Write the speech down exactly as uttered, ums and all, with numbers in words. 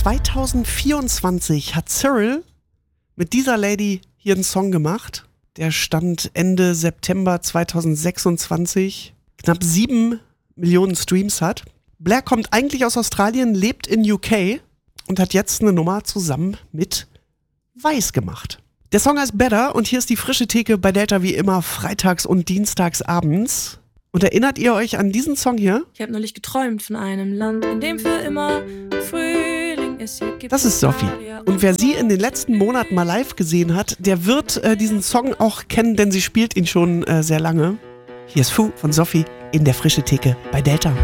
zwanzig vierundzwanzig hat Cyril mit dieser Lady hier einen Song gemacht. Der stand Ende September zwanzig sechsundzwanzig, knapp sieben Millionen Streams hat. Blair kommt eigentlich aus Australien, lebt in U K und hat jetzt eine Nummer zusammen mit Weiß gemacht. Der Song heißt Better und hier ist die frische Theke bei Delta wie immer freitags und dienstags abends. Und erinnert ihr euch an diesen Song hier? Ich habe neulich geträumt von einem Land, in dem für immer Frühling ist. Das ist Sophie. Und wer sie in den letzten Monaten mal live gesehen hat, der wird äh, diesen Song auch kennen, denn sie spielt ihn schon äh, sehr lange. Hier ist Fu von Sophie in der frische Theke bei Delta.